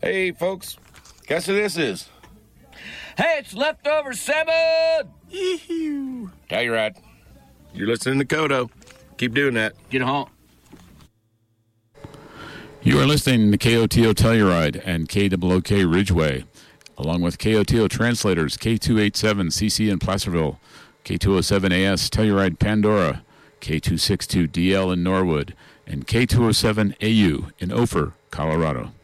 Hey, folks, guess who this is? Hey, it's Leftover 7! Yee-hoo. Telluride. You're listening to Kodo. Keep doing that. Get home. You are listening to KOTO Telluride and KOOK Ridgeway, along with KOTO translators K287CC in Placerville, K207AS Telluride Pandora, K262DL in Norwood, and K207AU in Ophir, Colorado.